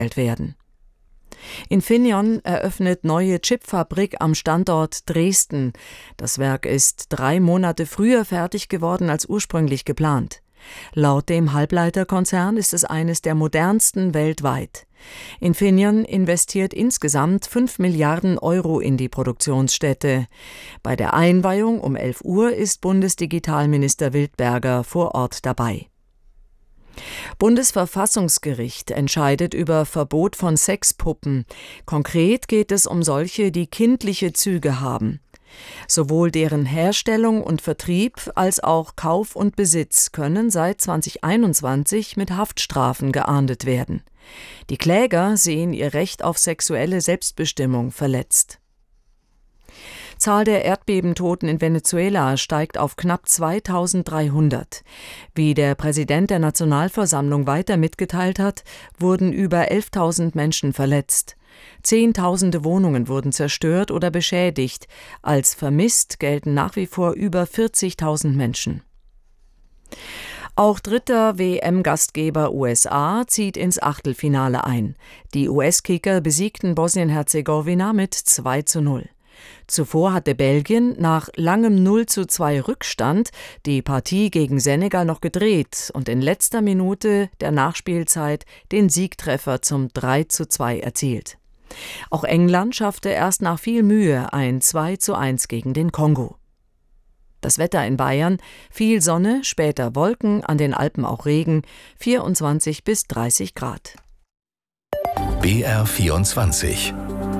werden. Infineon eröffnet neue Chipfabrik am Standort Dresden. Das Werk ist 3 Monate früher fertig geworden als ursprünglich geplant. Laut dem Halbleiterkonzern ist es eines der modernsten weltweit. Infineon investiert insgesamt 5 Milliarden Euro in die Produktionsstätte. Bei der Einweihung um 11 Uhr ist Bundesdigitalminister Wildberger vor Ort dabei. Bundesverfassungsgericht entscheidet über Verbot von Sexpuppen. Konkret geht es um solche, die kindliche Züge haben. Sowohl deren Herstellung und Vertrieb als auch Kauf und Besitz können seit 2021 mit Haftstrafen geahndet werden. Die Kläger sehen ihr Recht auf sexuelle Selbstbestimmung verletzt. Zahl der Erdbebentoten in Venezuela steigt auf knapp 2300. Wie der Präsident der Nationalversammlung weiter mitgeteilt hat, wurden über 11.000 Menschen verletzt. Zehntausende Wohnungen wurden zerstört oder beschädigt. Als vermisst gelten nach wie vor über 40.000 Menschen. Auch dritter WM-Gastgeber USA zieht ins Achtelfinale ein. Die US-Kicker besiegten Bosnien-Herzegowina mit 2:0. Zuvor hatte Belgien nach langem 0:2 Rückstand die Partie gegen Senegal noch gedreht und in letzter Minute der Nachspielzeit den Siegtreffer zum 3:2 erzielt. Auch England schaffte erst nach viel Mühe ein 2:1 gegen den Kongo. Das Wetter in Bayern: viel Sonne, später Wolken, an den Alpen auch Regen, 24 bis 30 Grad. BR24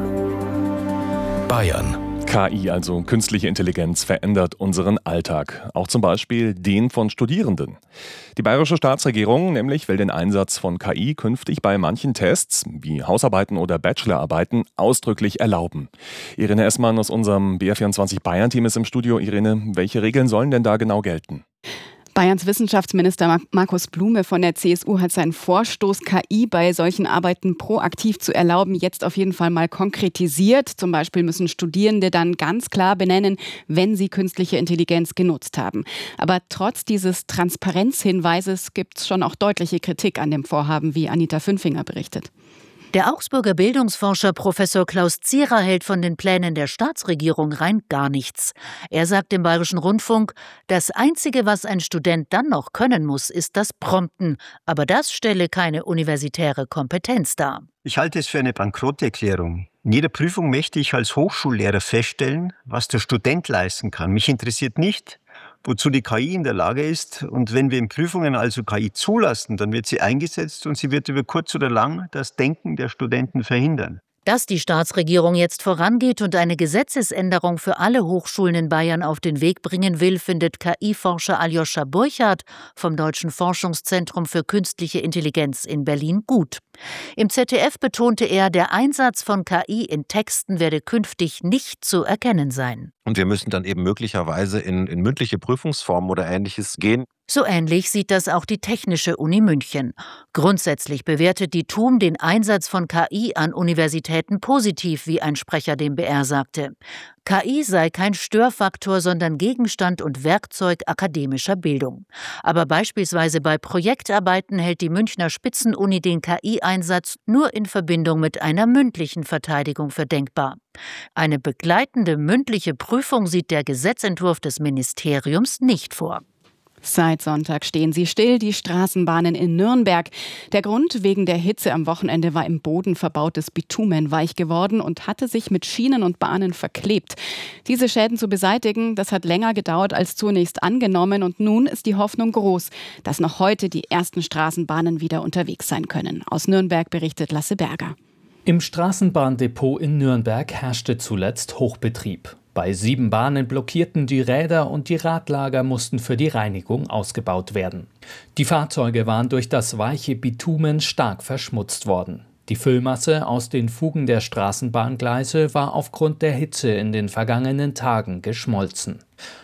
Bayern. KI, also künstliche Intelligenz, verändert unseren Alltag, auch zum Beispiel den von Studierenden. Die bayerische Staatsregierung nämlich will den Einsatz von KI künftig bei manchen Tests, wie Hausarbeiten oder Bachelorarbeiten, ausdrücklich erlauben. Irene Essmann aus unserem BR24 Bayern-Team ist im Studio. Irene, welche Regeln sollen denn da genau gelten? Bayerns Wissenschaftsminister Markus Blume von der CSU hat seinen Vorstoß, KI bei solchen Arbeiten proaktiv zu erlauben, jetzt auf jeden Fall mal konkretisiert. Zum Beispiel müssen Studierende dann ganz klar benennen, wenn sie künstliche Intelligenz genutzt haben. Aber trotz dieses Transparenzhinweises gibt es schon auch deutliche Kritik an dem Vorhaben, wie Anita Fünfinger berichtet. Der Augsburger Bildungsforscher Professor Klaus Zierer hält von den Plänen der Staatsregierung rein gar nichts. Er sagt im Bayerischen Rundfunk, das Einzige, was ein Student dann noch können muss, ist das Prompten. Aber das stelle keine universitäre Kompetenz dar. Ich halte es für eine Bankrotterklärung. In jeder Prüfung möchte ich als Hochschullehrer feststellen, was der Student leisten kann. Mich interessiert nicht, wozu die KI in der Lage ist. Und wenn wir in Prüfungen also KI zulassen, dann wird sie eingesetzt und sie wird über kurz oder lang das Denken der Studenten verhindern. Dass die Staatsregierung jetzt vorangeht und eine Gesetzesänderung für alle Hochschulen in Bayern auf den Weg bringen will, findet KI-Forscher Aljoscha Burchardt vom Deutschen Forschungszentrum für Künstliche Intelligenz in Berlin gut. Im ZDF betonte er, der Einsatz von KI in Texten werde künftig nicht zu erkennen sein. Und wir müssen dann eben möglicherweise in mündliche Prüfungsformen oder Ähnliches gehen. So ähnlich sieht das auch die Technische Uni München. Grundsätzlich bewertet die TUM den Einsatz von KI an Universitäten positiv, wie ein Sprecher dem BR sagte. KI sei kein Störfaktor, sondern Gegenstand und Werkzeug akademischer Bildung. Aber beispielsweise bei Projektarbeiten hält die Münchner Spitzenuni den KI-Einsatz nur in Verbindung mit einer mündlichen Verteidigung für denkbar. Eine begleitende mündliche Prüfung sieht der Gesetzentwurf des Ministeriums nicht vor. Seit Sonntag stehen sie still, die Straßenbahnen in Nürnberg. Der Grund: wegen der Hitze am Wochenende war im Boden verbautes Bitumen weich geworden und hatte sich mit Schienen und Bahnen verklebt. Diese Schäden zu beseitigen, das hat länger gedauert als zunächst angenommen, und nun ist die Hoffnung groß, dass noch heute die ersten Straßenbahnen wieder unterwegs sein können. Aus Nürnberg berichtet Lasse Berger. Im Straßenbahndepot in Nürnberg herrschte zuletzt Hochbetrieb. Bei 7 Bahnen blockierten die Räder und die Radlager mussten für die Reinigung ausgebaut werden. Die Fahrzeuge waren durch das weiche Bitumen stark verschmutzt worden. Die Füllmasse aus den Fugen der Straßenbahngleise war aufgrund der Hitze in den vergangenen Tagen geschmolzen.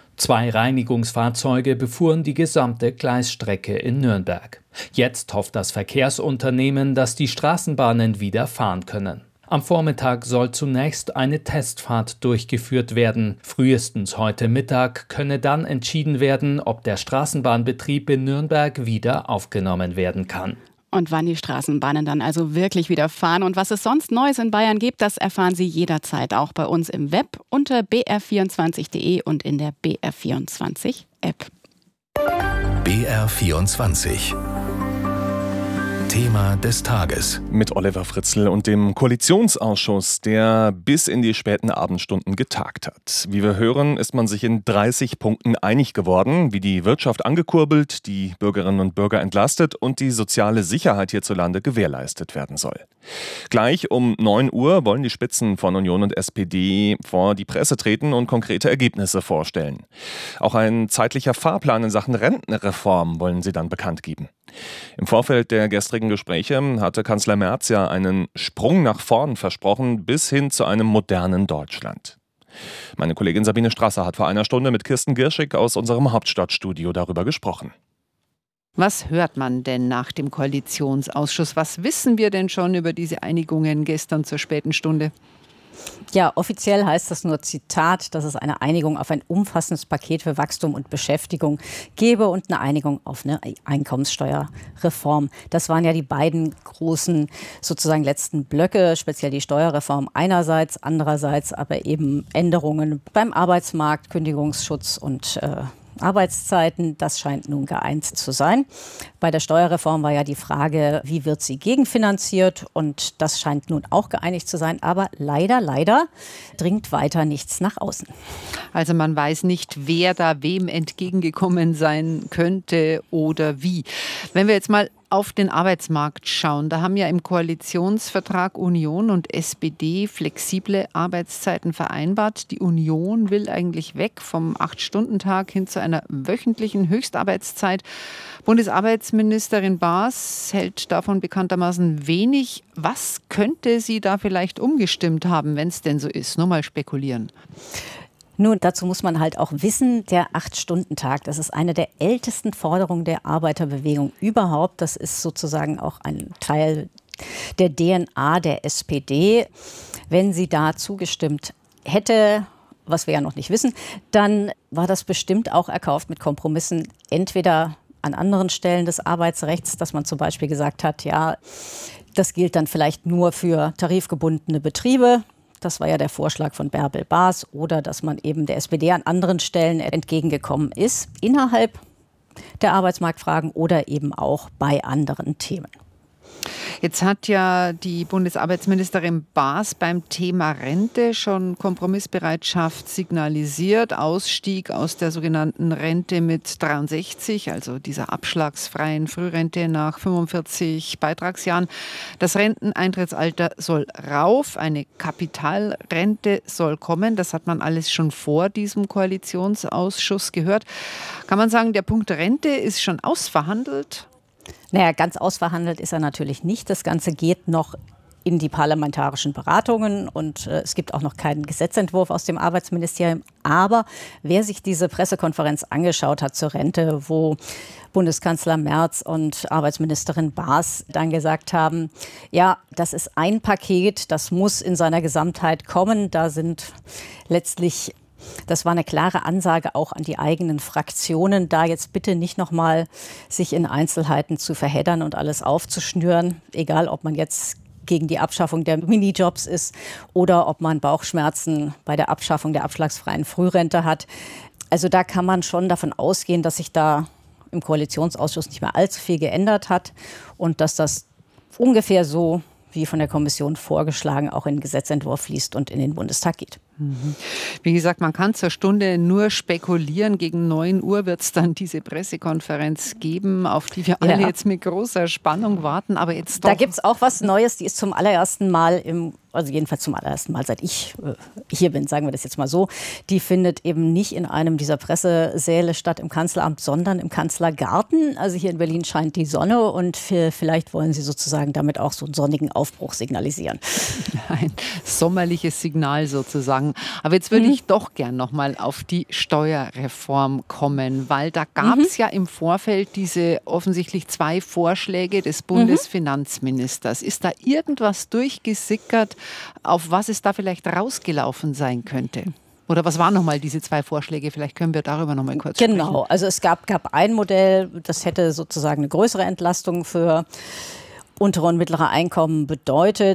2 Reinigungsfahrzeuge befuhren die gesamte Gleisstrecke in Nürnberg. Jetzt hofft das Verkehrsunternehmen, dass die Straßenbahnen wieder fahren können. Am Vormittag soll zunächst eine Testfahrt durchgeführt werden. Frühestens heute Mittag könne dann entschieden werden, ob der Straßenbahnbetrieb in Nürnberg wieder aufgenommen werden kann. Und wann die Straßenbahnen dann also wirklich wieder fahren und was es sonst Neues in Bayern gibt, das erfahren Sie jederzeit auch bei uns im Web unter br24.de und in der BR24-App. BR24 Thema des Tages. Mit Oliver Fritzl und dem Koalitionsausschuss, der bis in die späten Abendstunden getagt hat. Wie wir hören, ist man sich in 30 Punkten einig geworden, wie die Wirtschaft angekurbelt, die Bürgerinnen und Bürger entlastet und die soziale Sicherheit hierzulande gewährleistet werden soll. Gleich um 9 Uhr wollen die Spitzen von Union und SPD vor die Presse treten und konkrete Ergebnisse vorstellen. Auch ein zeitlicher Fahrplan in Sachen Rentenreform wollen sie dann bekannt geben. Im Vorfeld der gestrigen Gespräche hatte Kanzler Merz ja einen Sprung nach vorn versprochen, bis hin zu einem modernen Deutschland. Meine Kollegin Sabine Strasser hat vor einer Stunde mit Kirsten Girschig aus unserem Hauptstadtstudio darüber gesprochen. Was hört man denn nach dem Koalitionsausschuss? Was wissen wir denn schon über diese Einigungen gestern zur späten Stunde? Ja, offiziell heißt das nur Zitat, dass es eine Einigung auf ein umfassendes Paket für Wachstum und Beschäftigung gebe und eine Einigung auf eine Einkommenssteuerreform. Das waren ja die beiden großen sozusagen letzten Blöcke, speziell die Steuerreform einerseits, andererseits aber eben Änderungen beim Arbeitsmarkt, Kündigungsschutz und Arbeitszeiten, das scheint nun geeint zu sein. Bei der Steuerreform war ja die Frage, wie wird sie gegenfinanziert, und das scheint nun auch geeinigt zu sein. Aber leider dringt weiter nichts nach außen. Also man weiß nicht, wer da wem entgegengekommen sein könnte oder wie. Wenn wir jetzt mal auf den Arbeitsmarkt schauen, da haben ja im Koalitionsvertrag Union und SPD flexible Arbeitszeiten vereinbart. Die Union will eigentlich weg vom 8-Stunden-Tag hin zu einer wöchentlichen Höchstarbeitszeit. Bundesarbeitsministerin Baas hält davon bekanntermaßen wenig. Was könnte sie da vielleicht umgestimmt haben, wenn es denn so ist? Nur mal spekulieren. Nun, dazu muss man halt auch wissen, der 8-Stunden-Tag, das ist eine der ältesten Forderungen der Arbeiterbewegung überhaupt. Das ist sozusagen auch ein Teil der DNA der SPD. Wenn sie da zugestimmt hätte, was wir ja noch nicht wissen, dann war das bestimmt auch erkauft mit Kompromissen, entweder an anderen Stellen des Arbeitsrechts, dass man zum Beispiel gesagt hat, ja, das gilt dann vielleicht nur für tarifgebundene Betriebe. Das war ja der Vorschlag von Bärbel Baas, oder dass man eben der SPD an anderen Stellen entgegengekommen ist, innerhalb der Arbeitsmarktfragen oder eben auch bei anderen Themen. Jetzt hat ja die Bundesarbeitsministerin Baas beim Thema Rente schon Kompromissbereitschaft signalisiert. Ausstieg aus der sogenannten Rente mit 63, also dieser abschlagsfreien Frührente nach 45 Beitragsjahren. Das Renteneintrittsalter soll rauf, eine Kapitalrente soll kommen. Das hat man alles schon vor diesem Koalitionsausschuss gehört. Kann man sagen, der Punkt Rente ist schon ausverhandelt? Naja, ganz ausverhandelt ist er natürlich nicht. Das Ganze geht noch in die parlamentarischen Beratungen und es gibt auch noch keinen Gesetzentwurf aus dem Arbeitsministerium. Aber wer sich diese Pressekonferenz angeschaut hat zur Rente, wo Bundeskanzler Merz und Arbeitsministerin Baas dann gesagt haben, ja, das ist ein Paket, das muss in seiner Gesamtheit kommen. Da sind letztlich Das war eine klare Ansage auch an die eigenen Fraktionen, da jetzt bitte nicht nochmal sich in Einzelheiten zu verheddern und alles aufzuschnüren, egal ob man jetzt gegen die Abschaffung der Minijobs ist oder ob man Bauchschmerzen bei der Abschaffung der abschlagsfreien Frührente hat. Also da kann man schon davon ausgehen, dass sich da im Koalitionsausschuss nicht mehr allzu viel geändert hat und dass das ungefähr so, wie von der Kommission vorgeschlagen, auch in den Gesetzentwurf fließt und in den Bundestag geht. Wie gesagt, man kann zur Stunde nur spekulieren. Gegen 9 Uhr wird es dann diese Pressekonferenz geben, auf die wir alle jetzt mit großer Spannung warten. Aber jetzt doch. Da gibt es auch was Neues, die ist zum allerersten Mal also jedenfalls zum allerersten Mal, seit ich hier bin, sagen wir das jetzt mal so, die findet eben nicht in einem dieser Pressesäle statt im Kanzleramt, sondern im Kanzlergarten. Also hier in Berlin scheint die Sonne und vielleicht wollen sie sozusagen damit auch so einen sonnigen Aufbruch signalisieren. Ein sommerliches Signal sozusagen. Aber jetzt würde ich doch gern nochmal auf die Steuerreform kommen, weil da gab es ja im Vorfeld diese offensichtlich 2 Vorschläge des Bundesfinanzministers. Ist da irgendwas durchgesickert, auf was es da vielleicht rausgelaufen sein könnte? Oder was waren nochmal diese 2 Vorschläge? Vielleicht können wir darüber nochmal kurz sprechen. Genau, also es gab ein Modell, das hätte sozusagen eine größere Entlastung für untere und mittlere Einkommen bedeutet.